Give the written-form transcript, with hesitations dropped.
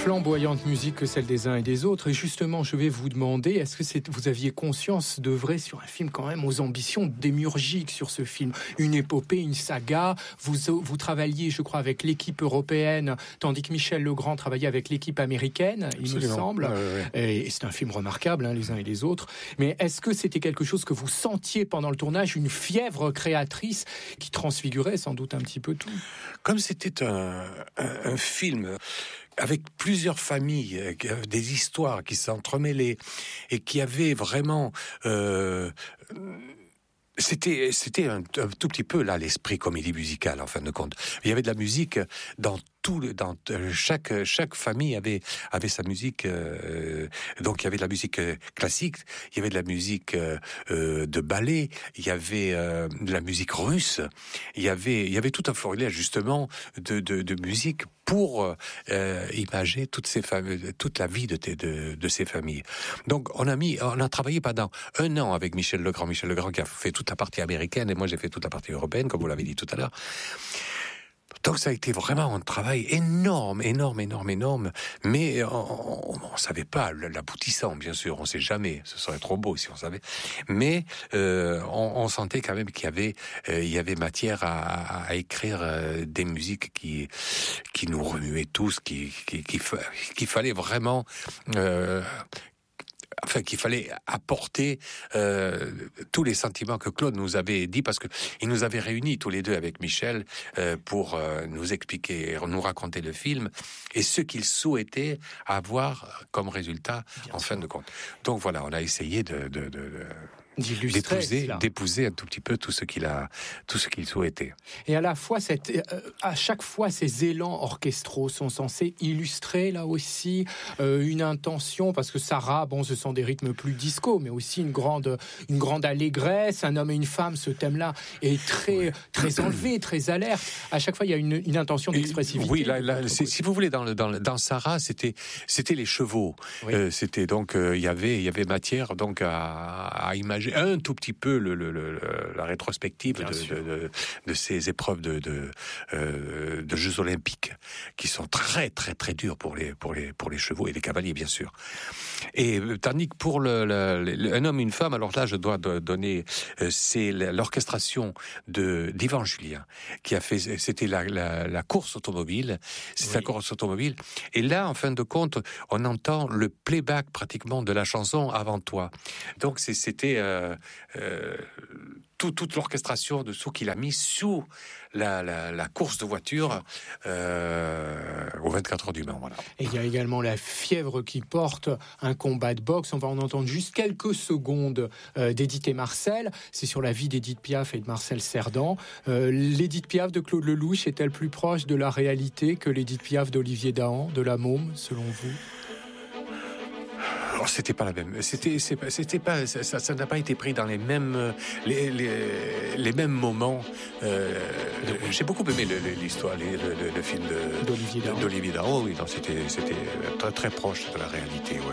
flamboyante musique que celle des uns et des autres. Et justement, je vais vous demander, est-ce que vous aviez conscience d'œuvrer sur un film quand même aux ambitions démiurgiques sur ce film? Une épopée, une saga. Vous travailliez, je crois, avec l'équipe européenne, tandis que Michel Legrand travaillait avec l'équipe américaine, il me semble. Et c'est un film remarquable, les uns et les autres. Mais est-ce que c'était quelque chose que vous sentiez pendant le tournage, une fièvre créatrice qui transfigurait sans doute un petit peu tout? Comme c'était un film avec plusieurs familles, des histoires qui s'entremêlaient et qui avaient vraiment... C'était un tout petit peu là l'esprit comédie musicale en fin de compte. Il y avait de la musique dans chaque famille avait sa musique. Donc il y avait de la musique classique, il y avait de la musique de ballet, il y avait de la musique russe, il y avait tout un florilège justement de musique pour imager toute la vie de ces familles. Donc on a travaillé pendant 1 an avec Michel Legrand qui a fait toute la partie américaine et moi j'ai fait toute la partie européenne, comme vous l'avez dit tout à l'heure. Donc ça a été vraiment un travail énorme, mais on savait pas l'aboutissant, bien sûr, on sait jamais, ce serait trop beau si on savait, mais on sentait quand même qu'il y avait matière à écrire des musiques qui nous remuaient tous, qu'il fallait vraiment... qu'il fallait apporter tous les sentiments que Claude nous avait dit, parce que il nous avait réunis tous les deux avec Michel pour nous expliquer, nous raconter le film et ce qu'il souhaitait avoir comme résultat en fin de compte. Donc voilà, on a essayé d'épouser un tout petit peu tout ce qu'il souhaitait. Et à chaque fois, ces élans orchestraux sont censés illustrer là aussi une intention, parce que Sarah, ce sont des rythmes plus disco, mais aussi une grande allégresse, un homme et une femme, ce thème-là est très enlevé, très alerte. À chaque fois, il y a une intention d'expressivité. Oui, là, si vous voulez, dans Sarah, c'était les chevaux. Oui. C'était donc il y avait matière donc à imaginer un tout petit peu la rétrospective de ces épreuves de Jeux Olympiques qui sont très très très dures pour les chevaux et les cavaliers, bien sûr. Et tandis que pour un homme et une femme, alors là je dois donner c'est l'orchestration d'Yvan Julien qui a fait, c'était la course automobile, la course automobile, et là en fin de compte on entend le playback pratiquement de la chanson Avant toi. Donc c'était toute l'orchestration de ce qu'il a mis sous la course de voiture aux 24 heures du Mans. Voilà. Et il y a également la fièvre qui porte un combat de boxe. On va en entendre juste quelques secondes d'Édith et Marcel. C'est sur la vie d'Édith Piaf et de Marcel Cerdan. L'Édith Piaf de Claude Lelouch est-elle plus proche de la réalité que l'Édith Piaf d'Olivier Dahan, de La Môme, selon vous? Alors, c'était pas la même. C'était pas. Ça n'a pas été pris dans les mêmes les mêmes moments. J'ai beaucoup aimé l'histoire, le film d'Olivier Dahan. Oui, non, c'était très très proche de la réalité. Ouais.